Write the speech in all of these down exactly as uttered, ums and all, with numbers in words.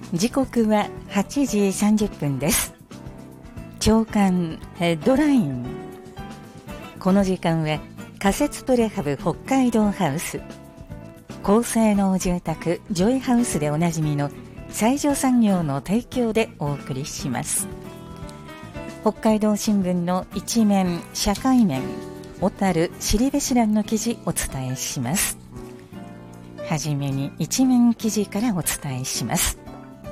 時刻ははちじさんじゅっぷんです。朝刊ヘッドライン。この時間は仮設プレハブ北海道ハウス、高性能住宅ジョイハウスでおなじみの西条産業の提供でお送りします。北海道新聞の一面、社会面、小樽尻べしらの記事お伝えします。はじめに一面記事からお伝えします。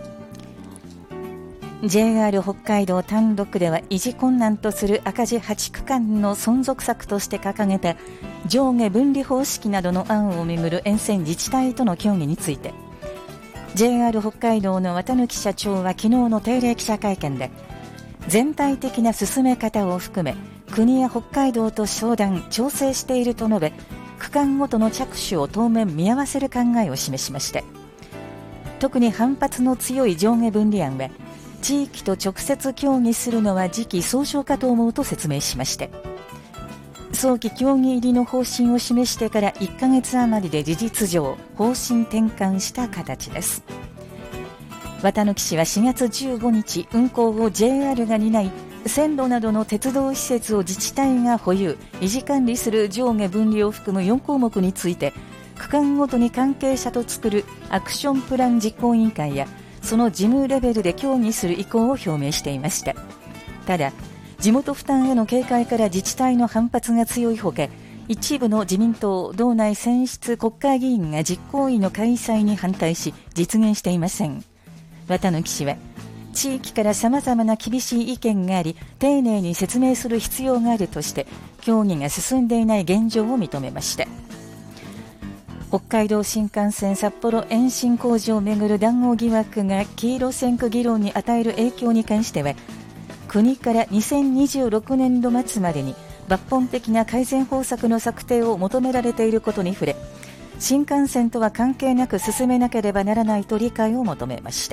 ジェイアール 北海道単独では維持困難とする赤字はちくかんの存続策として掲げた上下分離方式などの案をめぐる沿線自治体との協議について、 ジェイアール 北海道の綿貫社長は昨日の定例記者会見で、全体的な進め方を含め国や北海道と相談調整していると述べ、区間ごとの着手を当面見合わせる考えを示しました。特に反発の強い上下分離案は、地域と直接協議するのは時期尚早かと思うと説明しました。早期協議入りの方針を示してからいっかげつ余りで事実上方針転換した形です。綿貫氏はしがつじゅうごにち運行を ジェイアール が担い、線路などの鉄道施設を自治体が保有維持管理する上下分離を含むよんこうもくについて、区間ごとに関係者と作るアクションプラン実行委員会やその事務レベルで協議する意向を表明していました。ただ、地元負担への警戒から自治体の反発が強いほか、一部の自民党道内選出国会議員が実行委員の開催に反対し実現していません。綿貫氏は、地域から様々な厳しい意見があり丁寧に説明する必要があるとして協議が進んでいない現状を認めました。北海道新幹線札幌延伸工事をめぐる談合疑惑が黄色線区議論に与える影響に関しては、国からにせんにじゅうろくねんど末までに抜本的な改善方策の策定を求められていることに触れ、新幹線とは関係なく進めなければならないと理解を求めました。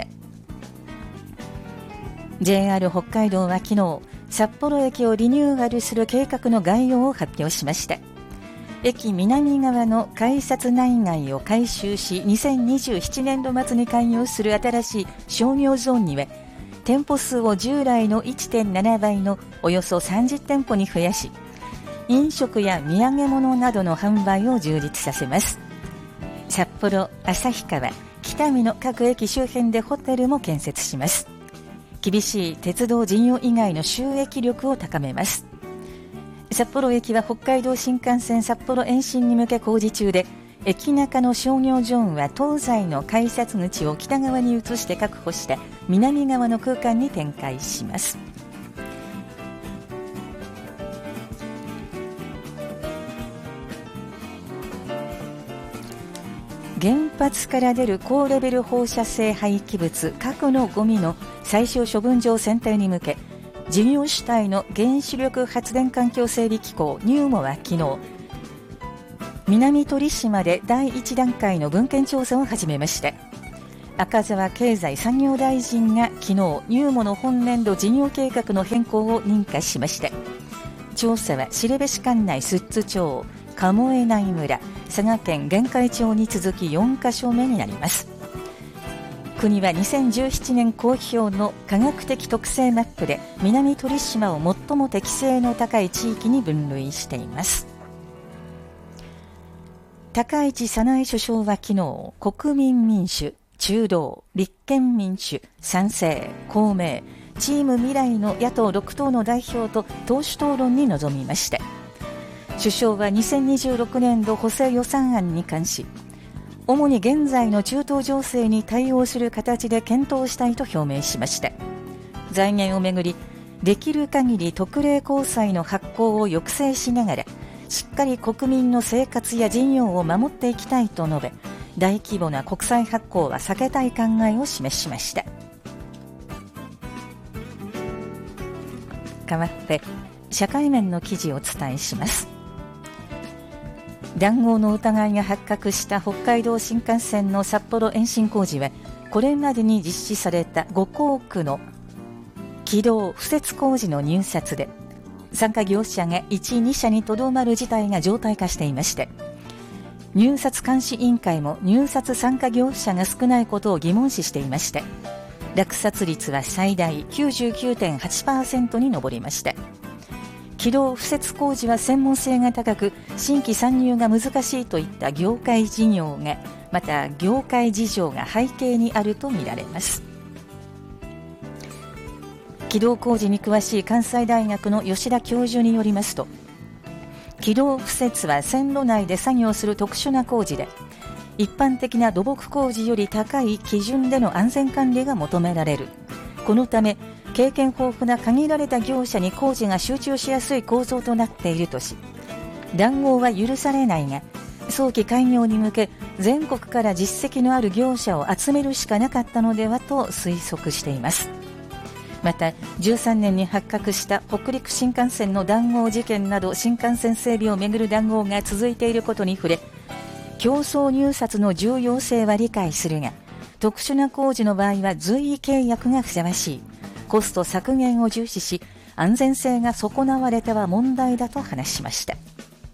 ジェイアール 北海道は昨日、札幌駅をリニューアルする計画の概要を発表しました。駅南側の改札内外を改修し、にせんにじゅうななねんど末に開業する新しい商業ゾーンには、店舗数を従来の いってんななばいのおよそさんじゅってんぽに増やし、飲食や土産物などの販売を充実させます。札幌、旭川、北見の各駅周辺でホテルも建設します。厳しい鉄道事業以外の収益力を高めます。札幌駅は北海道新幹線札幌延伸に向け工事中で、駅中の商業ゾーンは東西の改札口を北側に移して確保した南側の空間に展開します。原発から出る高レベル放射性廃棄物核のゴミの最終処分場選定に向け、事業主体の原子力発電環境整備機構ニューモは昨日、南鳥島でだいいちだんかいの文献調査を始めました。赤澤経済産業大臣が昨日、ニューモの本年度事業計画の変更を認可しました。調査は後部市管内寿都町、鴨江内村、佐賀県玄海町に続きよんかしょめになります。国はにせんじゅうななねん公表の科学的特性マップで南鳥島を最も適性の高い地域に分類しています。高市早苗首相は昨日、国民民主、中道、立憲民主、賛成、公明、チーム未来の野党ろくとうの代表と党首討論に臨みました。首相はにせんにじゅうろくねんど補正予算案に関し、主に現在の中東情勢に対応する形で検討したいと表明しました。財源をめぐり、できる限り特例公債の発行を抑制しながら、しっかり国民の生活や事業を守っていきたいと述べ、大規模な国債発行は避けたい考えを示しました。代わって社会面の記事をお伝えします。談合の疑いが発覚した北海道新幹線の札幌延伸工事は、これまでに実施されたごこうくの軌道敷設工事の入札で、参加業者がいち、にしゃにとどまる事態が常態化していまして、入札監視委員会も入札参加業者が少ないことを疑問視していました。 落札率は最大 きゅうじゅうきゅうてんはちパーセント に上りました。軌道敷設工事は専門性が高く、新規参入が難しいといった業界事業が、また業界事情が背景にあるとみられます。軌道工事に詳しい関西大学の吉田教授によりますと、軌道敷設は線路内で作業する特殊な工事で、一般的な土木工事より高い基準での安全管理が求められる。このため経験豊富な限られた業者に工事が集中しやすい構造となっているとし、談合は許されないが、早期開業に向け全国から実績のある業者を集めるしかなかったのではと推測しています。またじゅうさんねんに発覚した北陸新幹線の談合事件など、新幹線整備をめぐる談合が続いていることに触れ、競争入札の重要性は理解するが、特殊な工事の場合は随意契約がふさわしい。コスト削減を重視し、安全性が損なわれては問題だと話しました。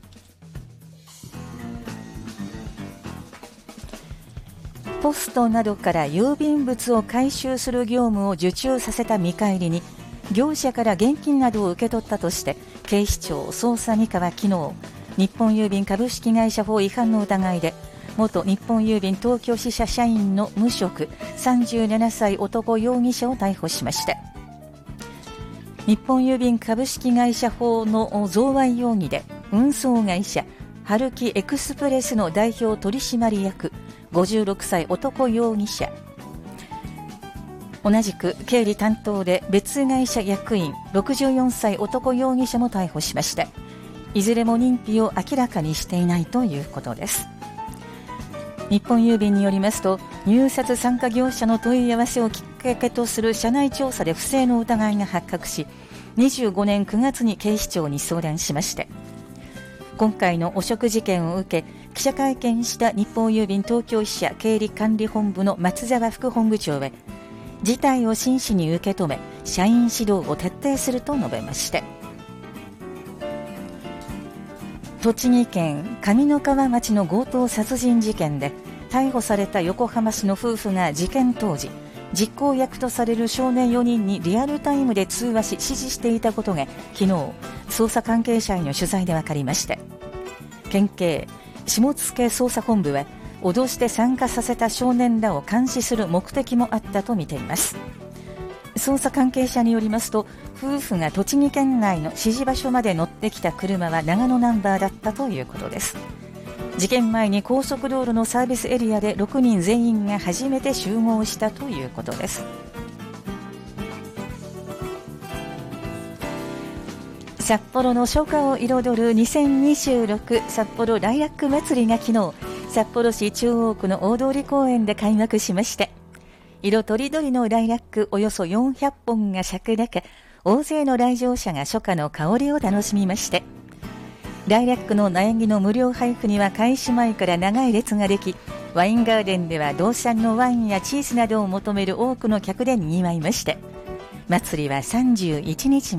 ポストなどから郵便物を回収する業務を受注させた見返りに、業者から現金などを受け取ったとして、警視庁捜査に課は昨日、日本郵便株式会社法違反の疑いで、元日本郵便東京支社社員の無職さんじゅうななさい男容疑者を逮捕しました。日本郵便株式会社法の贈賄容疑で、運送会社春木エクスプレスの代表取締役ごじゅうろくさい男容疑者、同じく経理担当で別会社役員ろくじゅうよんさい男容疑者も逮捕しました。いずれも認否を明らかにしていないということです。日本郵便によりますと、入札参加業者の問い合わせをきっかけとする社内調査で不正の疑いが発覚し、にじゅうごねんくがつに警視庁に相談しました。今回の汚職事件を受け、記者会見した日本郵便東京支社経理管理本部の松沢副本部長は、事態を真摯に受け止め、社員指導を徹底すると述べました。栃木県上三川町の強盗殺人事件で逮捕された横浜市の夫婦が事件当時、実行役とされる少年よにんにリアルタイムで通話し指示していたことが昨日、捜査関係者への取材で分かりました。県警下野捜査本部は、脅して参加させた少年らを監視する目的もあったとみています。捜査関係者によりますと、夫婦が栃木県内の指示場所まで乗ってきた車は長野ナンバーだったということです。事件前に高速道路のサービスエリアでろくにん全員が初めて集合したということです。札幌の初夏を彩るにせんにじゅうろく札幌ライラック祭りが昨日、札幌市中央区の大通公園で開幕しました。色とりどりのライラックおよそよんひゃっぽんが咲く中、大勢の来場者が初夏の香りを楽しみました。ライラックの苗木の無料配布には開始前から長い列ができ、ワインガーデンでは道産のワインやチーズなどを求める多くの客で賑わいました。祭りはさんじゅういちにち